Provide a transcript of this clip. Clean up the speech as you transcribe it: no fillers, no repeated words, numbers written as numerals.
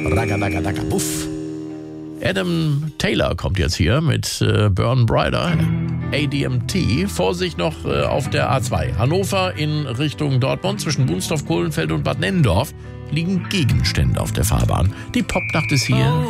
Ragadagadagada, buff. Adam Taylor kommt jetzt hier mit Burn Brighter, ADMT. Vorsicht noch auf der A2. Hannover in Richtung Dortmund zwischen Bunsdorf, Kohlenfeld und Bad Nennendorf liegen Gegenstände auf der Fahrbahn. Die Popnacht ist hier.